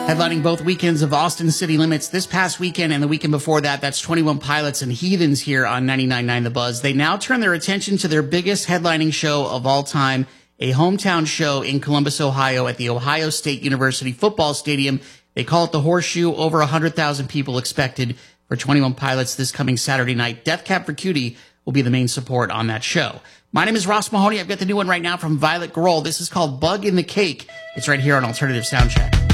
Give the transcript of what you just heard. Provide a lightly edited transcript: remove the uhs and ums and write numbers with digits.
Headlining both weekends of Austin City Limits this past weekend and the weekend before that, that's 21 Pilots and Heathens here on 99.9 The Buzz. They now turn their attention to their biggest headlining show of all time, a hometown show in Columbus, Ohio at the Ohio State University Football Stadium. They call it the Horseshoe. Over 100,000 people expected for 21 Pilots this coming Saturday night. Death Cab for Cutie will be the main support on that show. My name is Ross Mahoney. I've got the new one right now from Violet Grohl. This is called Bug in the Cake. It's right here on Alternative Soundcheck.